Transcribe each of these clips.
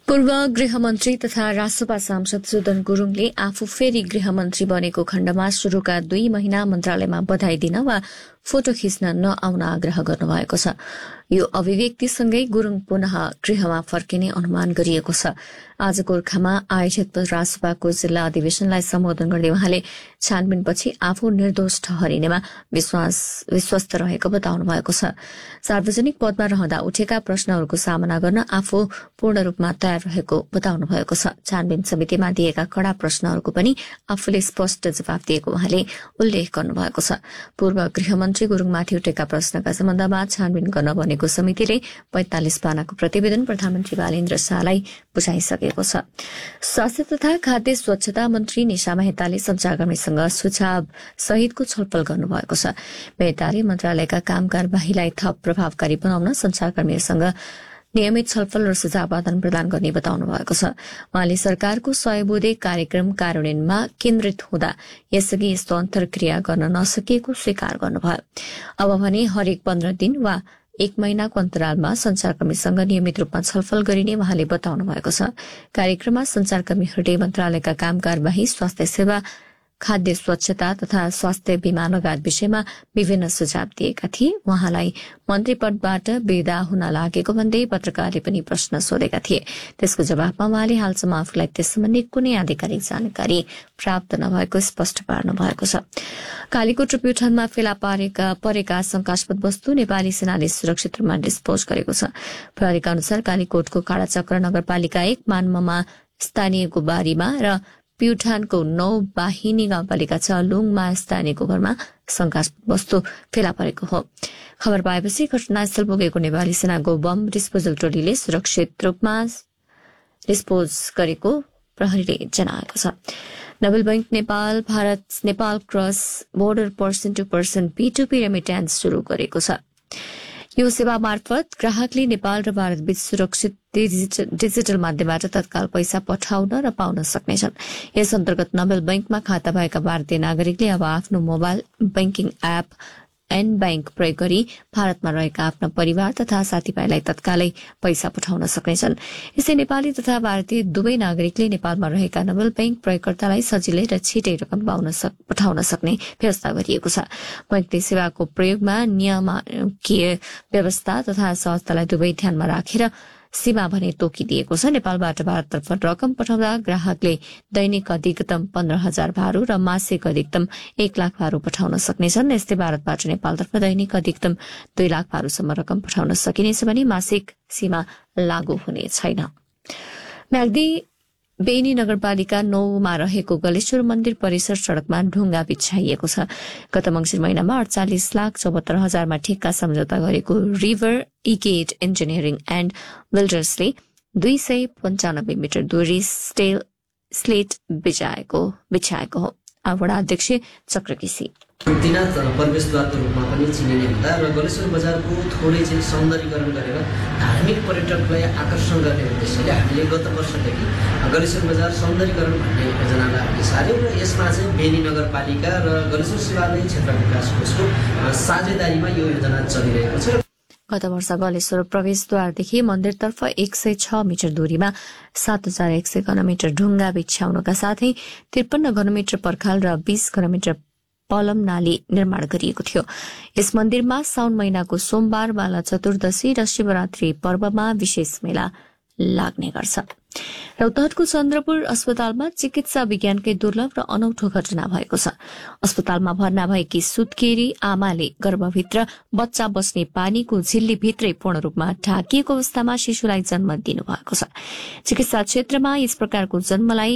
पूर्व गृहमन्त्री तथा रासपा सांसद सुदन गुरूङले आफू फेरि गृहमन्त्री बनेको खण्डमा शुरूका 2 महिना मन्त्रालयमा बधाई दिन वा फोटो खिच्न नआउन आग्रह गर्नुभएको छ। यो अभिव्यक्तिसँगै गुरूङ पुनः गृहमा फर्किने अनुमान गरिएको छ। आज गोर्खामा आयोजित रासपाको जिल्ला अधिवेशनलाई सम्बोधन गर्दै उहाँले छानबिनपछि आफू निर्दोष ठहरिनेमा विश्वस्त रहेको बताउनु भएको छ। सार्वजनिक पदमा रहँदा उठेका प्रश्नहरूको सामना गर्न आफू पूर्ण रूपमा तयार रहेको बताउनु भएको छ। छानबिन समितिमा दिएका कड़ा प्रश्नहरूको पनि आफूले स्पष्ट जवाफ दिएको उहाँले उल्लेख गर्नुभएको छ। पूर्व गृहमन्त्री गुरूङमाथि उठेका प्रश्नका सम्बन्धमा छानबिन गर्न बनेको समितिले 45 पानाको प्रतिवेदन प्रधानमन्त्री बालेन्द्र शाहलाई बुझाइसकेको छ। स्वास्थ्य तथा खाद्य स्वच्छता मन्त्री निशा मेहताले संचारकर्मीसँग सुझाव सहितको छलफल गर्नुभएको छ। मेहताले मन्त्रालयका कामकारबाहीलाई थप प्रभावकारी बनाउन संचारकर्मीहरूसँग नियमित छलफल र सुझाव आदान प्रदान गर्ने बताउनु भएको छ। उहाँले सरकारको सयबुधे कार्यक्रम कार्यान्वयनमा केन्द्रित हुँदा यसअघि यस्तो अन्तर्क्रिया गर्न नसकिएको स्वीकार गर्नुभयो। अब भने हरेक 15 दिन वा 1 महिनाको अन्तरालमा संचारकर्मीसँग नियमित रूपमा छलफल गरिने उहाँले बताउनु भएको छ। कार्यक्रममा संचारकर्मीहरूले मन्त्रालयका कामकारबाही, स्वास्थ्य सेवा, खाद्य स्वच्छता तथा स्वास्थ्य बीमा लगायत विषयमा विभिन्न सुझाव दिएका थिए। उहाँलाई मन्त्री पदबाट विदा हुन लागेको भन्दै पत्रकारले पनि प्रश्न सोधेका थिए। त्यसको जवाफमा उहाँले हालसम्म आफूलाई त्यस सम्बन्धी कुनै आधिकारिक जानकारी प्राप्त नभएको स्पष्ट पार्नु भएको छ। कालीकोट र प्युठानमा फेला परेका शंकास्पद वस्तु नेपाली सेनाले सुरक्षित रूपमा डिस्पोज गरेको छ। प्रहरीका अनुसार कालीकोटको काडाचक्र नगरपालिका 1 मान्ममा स्थानीयको बारीमा र प्युठानको 9 बाहिनी गाउँपालिका 6 लुङमा स्थानीयको घरमा शंकास्पद वस्तु फेला परेको हो। खबर पाएपछि घटनास्थल पुगेको नेपाली सेनाको बम डिस्पोजल टोलीले सुरक्षित रूपमा डिस्पोज गरेको प्रहरीले जनाएको छ। Nobel bank Nepal Bharat Nepal cross border person two person P2P remittance शुरू गरेको छ। यो सेवा मार्फत ग्राहकले नेपाल र भारत बीच सुरक्षित डिजिटल माध्यमबाट तत्काल पैसा पठाउन र पाउन सक्नेछन्। यस अन्तर्गत नोबेल बैंकमा खाता भएका भारतीय नागरिकले अब आफ्नो mobile banking app an bank प्रयोग गरी भारतमा रहेका आफ्ना परिवार तथा साथीभाइलाई तत्कालै पैसा पठाउन सक्नेछन्। यसै नेपाली तथा भारतीय दुवै नागरिकले नेपालमा रहेका नोबेल बैंक प्रयोगकर्तालाई सजिलै र छिटै रकम पठाउन सक्ने व्यवस्था गरिएको छ। बैंकले सेवाको प्रयोगमा नियामकीय व्यवस्था तथा सहजतालाई दुवै ध्यानमा राखेर सीमा भने तोकिदिएको छ। नेपालबाट भारततर्फ रकम पठाउँदा ग्राहकले दैनिक अधिकतम 15,000 भारु र मासिक अधिकतम 1 लाख भारु पठाउन सक्नेछन्। यस्तै भारतबाट नेपालतर्फ दैनिक अधिकतम 2 लाख भारुसम्म रकम पठाउन सकिनेछ भने मासिक सीमा लागू हुने छैन। म्याग्दी बेनी नगरपालिका 9 मा रहेको गलेश्वर मन्दिर परिसर सड़कमा ढुङ्गा बिछाइएको छ। गत मंसिर महिनामा 48,74,000मा ठेक्का सम्झौता गरेको रिभर इगेट इन्जिनियरिङ एण्ड बिल्डर्सले 295 मिटर दूरी स्लेट बिछाएको हो। वडा अध्यक्ष चक्र केसी दिनाथ प्रवेशद्वारको रूपमा पनि चिनिने हुँदा र गलेश्वर बजारको थोरै चाहिँ सौन्दर्यीकरण गरेर धार्मिक पर्यटकलाई आकर्षण गर्ने उद्देश्यले हामीले गत वर्षदेखि गलेश्वर बजार सौन्दर्यीकरण भन्ने योजनालाई हामीले सार्यौं र यसमा चाहिँ बेनी नगरपालिका र गलेश्वर शिवालय क्षेत्र विकास कोषको साझेदारीमा यो योजना चलिरहेको छ। गत वर्ष गलेश्वर प्रवेशद्वारदेखि मन्दिरतर्फ 106 मिटर दूरीमा 7,100 घनमिटर ढुङ्गा बिछ्याउनका साथै 53 घनमिटर पर्खाल र 20 घनमिटर पलम नाली निर्माण गरिएको थियो। यस मन्दिरमा साउन महिनाको सोमबार, बाला चतुर्दशी र शिवरात्रि पर्वमा विशेष मेला लाग्ने गर्छ। रौतहटको चन्द्रपुर अस्पतालमा चिकित्सा विज्ञानकै दुर्लभ र अनौठो घटना भएको छ। अस्पतालमा भर्ना भएकी सुत्केरी आमाले गर्भभित्र बच्चा बस्ने पानीको झिल्लीभित्रै पूर्ण रूपमा ढाकिएको अवस्थामा शिशुलाई जन्म दिनुभएको छ। चिकित्सा क्षेत्रमा यस प्रकारको जन्मलाई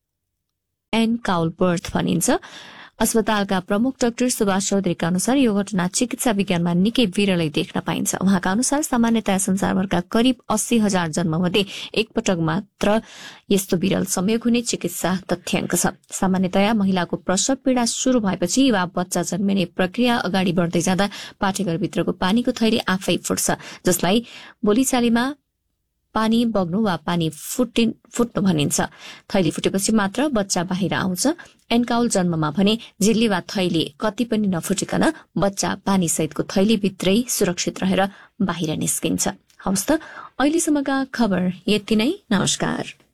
एनकाउल बर्थ भनिन्छ। अस्पतालका प्रमुख डाक्टर सुभाष चौधरीका अनुसार यो घटना चिकित्सा विज्ञानमा निकै विरलै देख्न पाइन्छ। उहाँका अनुसार सामान्यतया संसारभरका करिब 80,000 जन्ममध्ये एकपटक मात्र यस्तो विरल संयोग हुने चिकित्सा तथ्याङ्क छ। सामान्यतया महिलाको प्रसव पीड़ा शुरू भएपछि वा बच्चा जन्मिने प्रक्रिया अगाडि बढ्दै जाँदा पाठेघरभित्रको पानीको थैली आफै फुट्छ, जसलाई बोलीचालीमा पानी बग्नु वा पानी फुट्नु भनिन्छ। थैली फुटेपछि मात्र बच्चा बाहिर आउँछ। एन्काउल जन्ममा भने झिल्ली वा थैली कति पनि नफुटिकन बच्चा पानी सहितको थैलीभित्रै सुरक्षित रहेर बाहिर निस्किन्छ। हवस् त, अहिलेसम्मका खबर यति नै। नमस्कार।